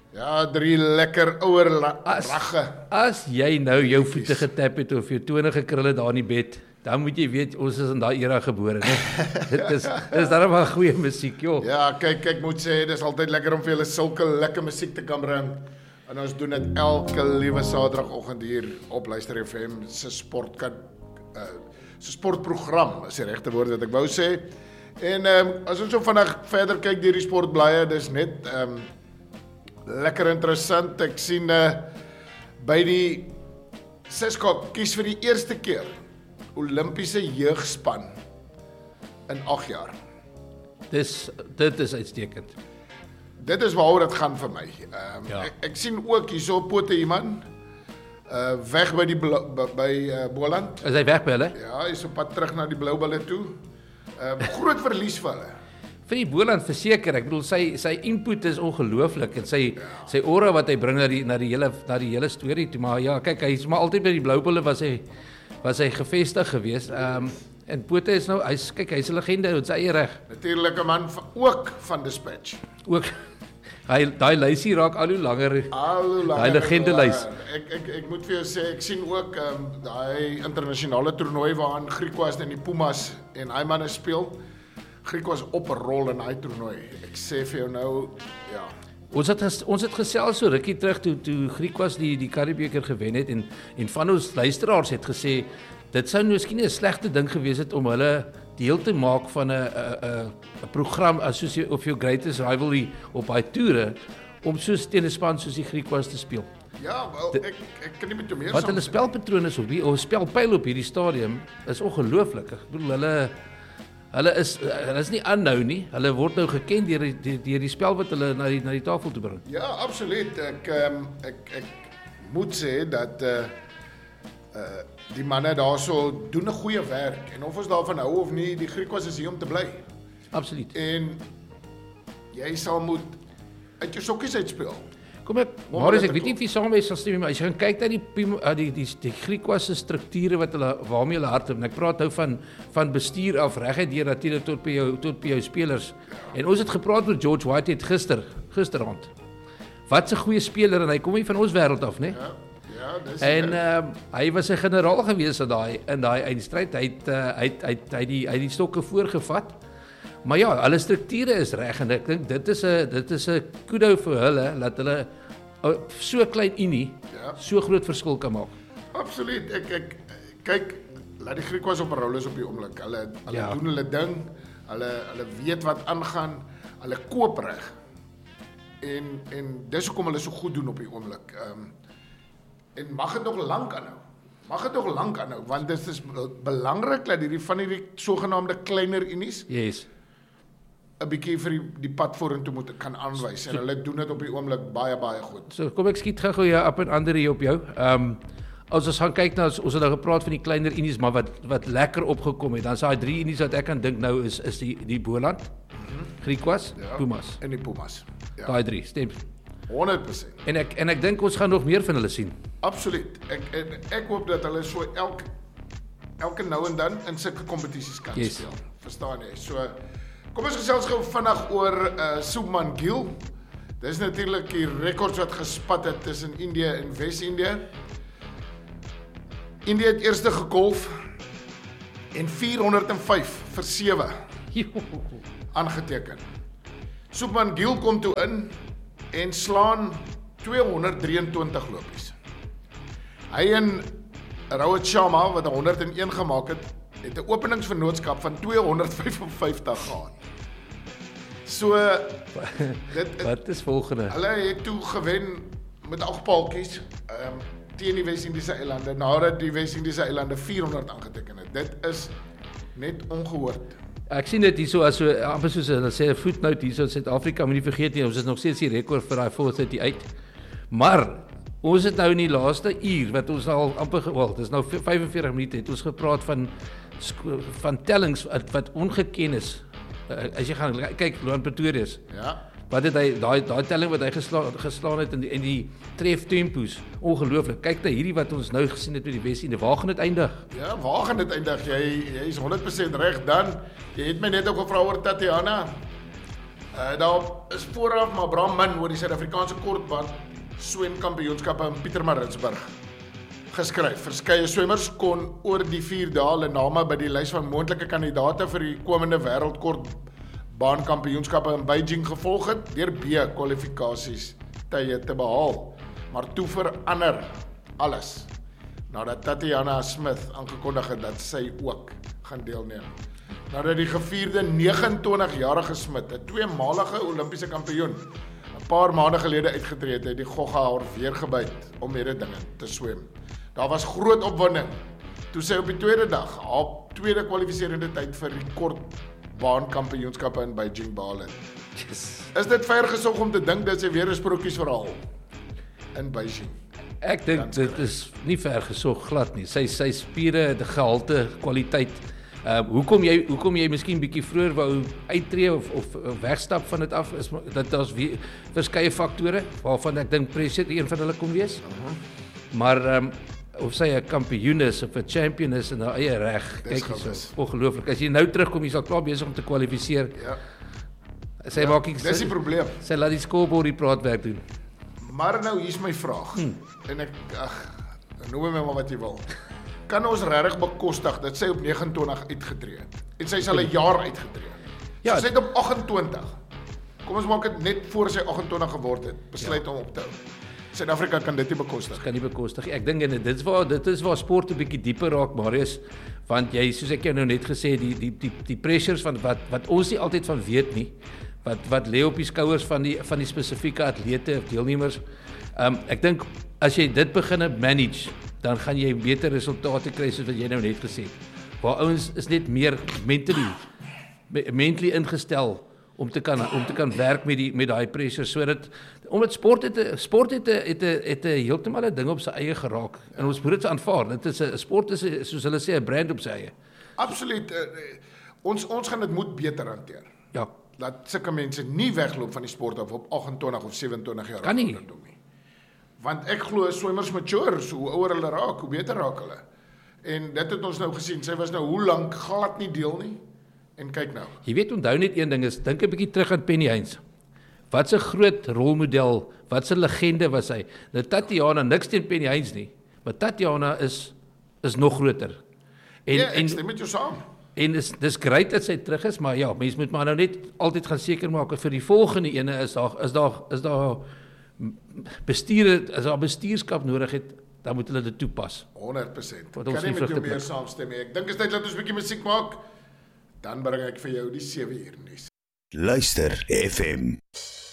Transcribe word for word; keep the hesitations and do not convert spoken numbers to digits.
Ja, drie lekker ouer la- As, ragge. as jy nou jou voete getap het of jou tone gekrul het daar in die bed, dan moet jy weet ons is in daai era gebore, né? Dit is dis darem wel goeie musiek, joh. Ja, kyk, ek moet sê, dis altyd lekker om vir julle sulke lekker musiek te kan bring. En ons doen dit elke liewe Saterdagoggend hier op Luister F M se sportkat uh, se sportprogram, is die regte woord wat ek wou sê. En um, as ons so vinnig verder kyk deur die sportblaaie, dis net um, lekker interessant. Ek sien uh, by die Siskok kies vir die eerste keer Olimpiese jeugspan in agt jaar. Dis dit is uitstekend. Dit is waaroor dit gaan vir my. Um, Ja. ek, ek sien ook hierso Pote iemand uh, weg by die blo, by, by uh, Boland. Is hy weg by hulle? Ja, hy is op pad terug na die Blou Bulle toe. Um, groot verlies vir hulle. Vir die Boland verseker, ek bedoel sy sy input is ongelooflik en sy ja. sy aura wat hy bring na die na die hele na die hele storie toe, maar ja, kyk, hy's maar altyd by die Blou Bulle was hy was hy gevestig geweest. Ehm um, en Pote is nou hy's kyk, hy's 'n legende op sy eie reg. Natuurlik 'n man van, ook van Dispatch. Ook hy daai lysie raak al hoe langer. Al hoe langer. Daai legendelys. Ek ek ek moet vir jou sê, ek sien ook um, daai internasionale toernooi waaraan Griquas en die Pumas en hy manne speel. Griquas op 'n rol in daai toernooi. Ek sê vir jou nou, ja. Ons het ges, ons het gesels so rukkie terug toe toe Griquas die die Karibebeker gewen het en en van ons luisteraars het gesê dit sou miskien 'n slegte ding gewees het om hulle deel te maak van 'n 'n 'n 'n program soos of your greatest rivalry op daai toere om soos teen 'n span soos die Griquas te speel. Ja, wel, De, ek ek kan nie met jou meer Wat hulle saamstem. spelpatrone is op hier of spelpyl op hierdie stadium is ongelooflik. Ek bedoel hulle hulle is hulle is nie aanhou nie. Hulle word nou geken deur die deur die spel wat hulle na die na die tafel toe bring. Ja, absoluut. Ek um, ek ek moet sê dat uh uh die manne daarso doen 'n goeie werk en of ons daarvan hou of nie, die Griquas is hier om te bly. Absoluut. En jy sal moet uit jou sokkies uitspeel. Kom ek, Marius, ek weet nie of jy saam mee sal stem, maar as jy gaan kyk na die die die die Griquas se strukture wat hulle waarmee hulle hardloop, en ek praat nou van van bestuur af reguit deur natuurlik tot by jou tot by jou spelers. En ons het gepraat met George Whitehead gister, gisteraand. Wat 'n goeie speler en hy kom nie van ons wêreld af, né? Ja. Ja, dis En uh, hy was 'n generaal gewees in daai in daai eindstryd. Hy het uh, hy het hy het hy die hy die stokke voorgevat. Maar ja, hulle strukture is reg en ek dink dit is 'n dit is 'n kudo vir hulle dat hulle uh, so klein unie Ja. so groot verskil kan maak. absoluut. Ek ek kyk, laat die Griquas op 'n rol is op die oomblik. Hulle hulle Ja. doen hulle ding. Hulle hulle weet wat aangaan. Hulle koop reg. En en dis hoekom hulle so goed doen op die oomblik. Ehm um, En mag dit nog lank aanhou. Mag dit nog lank aanhou want dit is belangrik dat hierdie van hierdie sogenaamde kleiner unies Yes. 'n bietjie vir die, die pad vorentoe moet kan aanwys en hulle doen dit op die oomblik baie baie goed. So kom ek skiet gou-gou jou up en ander hier op jou. Ehm um, as ons gaan kyk na ons het nou gepraat van die kleiner unies maar wat wat lekker opgekom het. Dan is daai drie unies wat ek kan dink nou is is die die Boland, mm-hmm. Griquas, Ja, Pumas. En die Pumas. Ja, Daai drie, stem. honderd persent. En ek en ek dink ons gaan nog meer van hulle sien. Absoluut. Ek en ek hoop dat hulle so elk elke nou en dan in sulke kompetisies kan Yes. speel. Verstaan jy? So kom ons gesels gou vinnig oor uh, Shubman Gill. Dis natuurlik die rekords wat gespat het tussen Indië en Wes-Indië. Indië het eerste gegolf en vierhonderd en vyf vir sewe aangeteken. Shubman Gill kom toe in en slaan tweehonderd drieëntwintig lopies. Hy en Rohit Sharma wat honderd en een gemaak het, het 'n openingsvernootskap van tweehonderd vyf en vyftig gehad. So dit Wat is volgende? hulle het toe gewen met agt paaltjies ehm um, teen die Wes-Indiese eilande nadat die Wes-Indiese eilande vierhonderd aangeteken het. Dit is net ongehoord. Ek sien dit hierso as so amper soos hulle sê 'n voetnoot hierso in Suid-Afrika, moenie vergeet nie, ons is nog steeds die rekord vir daai four thirty-eight. Maar ons het nou in die laaste uur wat ons al amper wel, dis nou vyfenveertig minute het ons gepraat van van tellings wat, wat ongeken is. As jy gaan kyk Loan Pretorius. Ja. Wat het hy daai daai telling wat hy geslaan geslaan het in die in die tref tempos, ongelooflik. Kyk net hierdie wat ons nou gesien het met die Wes-Indië. Waar gaan dit eindig? Ja, waar gaan dit eindig? Jy jy is honderd persent reg dan. Jy het my net ook gevra oor Tatiana. Uh, daar is vooraf maar Bram min oor die Suid-Afrikaanse kortbaan swemkampioenskappe in Pietermaritzburg geskryf. Verskeie swemmers kon oor die vier dae hulle name by die lys van moontlike kandidaate vir die komende wêreldkortbaankampioenskappe in Beijing gevolg het deur B-kwalifikasies tye te behaal. Maar toe verander alles nadat Tatiana Smith aangekondig het dat sy ook gaan deelneem. Nadat die gevierde nege en twintig-jarige Smith, 'n tweemalige Olimpiese kampioen, 'n paar maande gelede uitgetree het, het die gogga haar weer gebyt om mededinge te swem. Daar was groot opwinding toe sy op die tweede dag haar tweede kwalifiserende tyd vir die kortbaankampioenskappe in Beijing behaal het. Yes. Is dit vergesog om te dink dat sy weer 'n sprokiesverhaal in Beijing? Ek dink dit is nie vergesog glad nie. Sy sy spiere, die gehalte, kwaliteit. Uh, hoekom jy hoekom jy miskien bietjie vroeër wou uittreë of of wegstap van dit af is dat daar's verskeie faktore waarvan ek dink pressure een van hulle kon wees. Uh-huh. Maar um, of sy 'n kampioen is of 'n champion is in haar eie reg, kyk hierso, ongelooflik. As jy nou terugkom, jy sal klaar besig om te kwalifiseer. Ja. Sy ja, maak ek dis die probleem. Sy laat die scoreboard die praatwerk doen. Maar nou hier's my vraag. Hmm. En ek ag, noem my maar wat jy wil. Kan ons regtig bekostig dat sy op nege en twintig uitgetree het? En sy sal 'n jaar uitgetree het. Ja, so sy het op agt en twintig. Kom ons maak dit net voor sy agt en twintig geword het, besluit ja. om op te hou. Suid-Afrika kan dit nie bekostig. Dit kan nie bekostig. Ek dink en dit is waar dit is waar sport 'n bietjie dieper raak, Marius, want jy soos ek jou nou net gesê die die die die pressures van wat wat ons nie altyd van weet nie, wat wat lê op die skouers van die van die spesifieke atlete of deelnemers. Um ek dink as jy dit begin manage, dan gaan jy beter resultate kry soos wat jy nou net gesê het. Waar ouens is net meer mentally mentally ingestel om te kan om te kan werk met die met daai pressure sodat omdat sport het sport het het het 'n heeltemal 'n ding op sy eie geraak en ons moet dit aanvaar. Dit is 'n sport is a, soos hulle sê 'n brand op sy eie. Absoluut. Uh, ons ons gaan dit moet beter hanteer. Ja. Dat sulke mense nie wegloop van die sport af op agt en twintig of sewe en twintig jaar kan nie. Want ek glo swemmers mature, so hoe ouer hulle raak, hoe beter raak hulle. En dit het ons nou gesien. Sy was nou hoe lank glad nie deel nie. En kyk nou. Jy weet onthou net een ding is, dink 'n bietjie terug aan Penny Heinz. Wat 'n groot rolmodel, wat 'n legende was hy. Nou Tatiana, niks teen Penny Heinz nie, maar Tatiana is is nog groter. En ja, ek stem met jou saam. En dis dis great dat sy terug is, maar ja, mense moet maar nou net altyd gaan seker maak vir die volgende ene is daar is daar is daar bestuur as daar bestuurskap nodig het, dan moet hulle dit toepas. honderd persent. Kan nie met jou meer saamstem nie. Ek dink is tyd dat ons 'n bietjie musiek maak. Dan bring ek vir jou die sewe uur nuus. Luister F M.